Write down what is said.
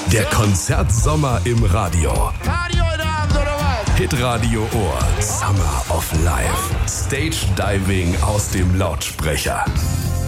Der Konzertsommer im Radio. Radio in der Abend oder was? Hitradio Ohr. Summer of Life. Stage Diving aus dem Lautsprecher.